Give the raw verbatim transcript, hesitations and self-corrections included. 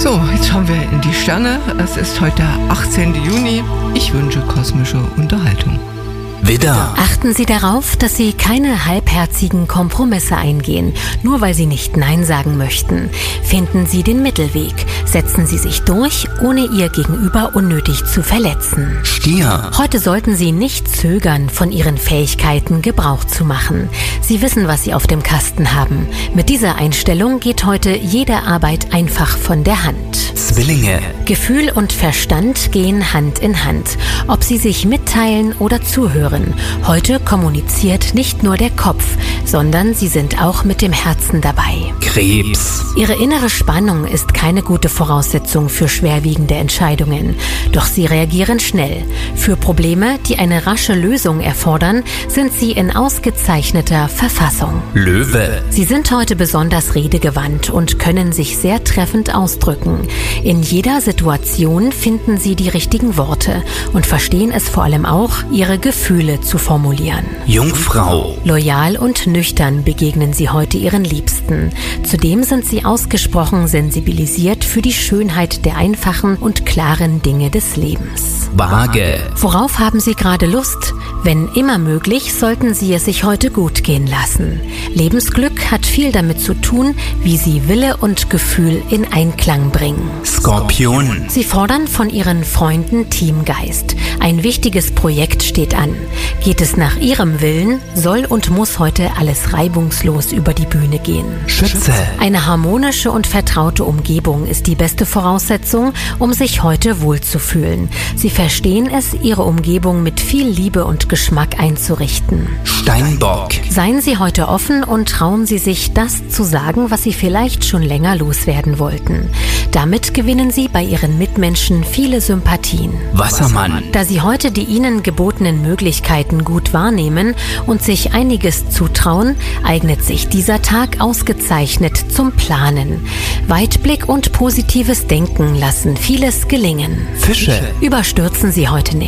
So, jetzt schauen wir in die Sterne. Es ist heute der achtzehnten Juni. Ich wünsche kosmische Unterhaltung. Widder. Achten Sie darauf, dass Sie keine halbherzigen Kompromisse eingehen, nur weil Sie nicht Nein sagen möchten. Finden Sie den Mittelweg. Setzen Sie sich durch, ohne Ihr Gegenüber unnötig zu verletzen. Stier. Heute sollten Sie nicht zögern, von Ihren Fähigkeiten Gebrauch zu machen. Sie wissen, was Sie auf dem Kasten haben. Mit dieser Einstellung geht heute jede Arbeit einfach von der Hand. Zwillinge. Gefühl und Verstand gehen Hand in Hand. Ob Sie sich mitteilen oder zuhören. Heute kommuniziert nicht nur der Kopf, sondern Sie sind auch mit dem Herzen dabei. Krebs. Ihre innere Spannung ist keine gute Voraussetzung für schwerwiegende Entscheidungen. Doch Sie reagieren schnell. Für Probleme, die eine rasche Lösung erfordern, sind Sie in ausgezeichneter Verfassung. Löwe. Sie sind heute besonders redegewandt und können sich sehr treffend ausdrücken. In jeder Situation finden Sie die richtigen Worte und verstehen es vor allem auch, Ihre Gefühle zu formulieren. Jungfrau. Loyal und nüchtern begegnen Sie heute Ihren Liebsten. Zudem sind Sie ausgesprochen sensibilisiert für die Schönheit der einfachen und klaren Dinge des Lebens. Waage. Worauf haben Sie gerade Lust? Wenn immer möglich, sollten Sie es sich heute gut gehen lassen. Lebensglück hat viel damit zu tun, wie Sie Wille und Gefühl in Einklang bringen. Skorpion. Sie fordern von Ihren Freunden Teamgeist. Ein wichtiges Projekt steht an. Geht es nach Ihrem Willen, soll und muss heute alles reibungslos über die Bühne gehen. Schütze. Eine harmonische und vertraute Umgebung ist die beste Voraussetzung, um sich heute wohlzufühlen. Sie verstehen es, Ihre Umgebung mit viel Liebe und Geschmack einzurichten. Steinbock. Seien Sie heute offen und trauen Sie sich, das zu sagen, was Sie vielleicht schon länger loswerden wollten. Damit gewinnen Sie bei Ihren Mitmenschen viele Sympathien. Wassermann. Da Sie heute die Ihnen gebotenen Möglichkeiten gut wahrnehmen und sich einiges zutrauen, eignet sich dieser Tag ausgezeichnet zum Planen. Weitblick und positives Denken lassen vieles gelingen. Fische. Überstürzen Sie heute nicht.